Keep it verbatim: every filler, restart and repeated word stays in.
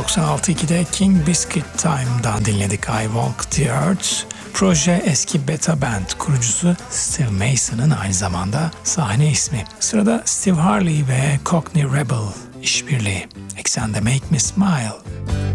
doksan altı ikide King Biscuit Time'dan dinledik I Walk the Earth. Proje eski Beta Band kurucusu Steve Mason'ın aynı zamanda sahne ismi. Sırada Steve Harley ve Cockney Rebel işbirliği. Eksende Make Me Smile.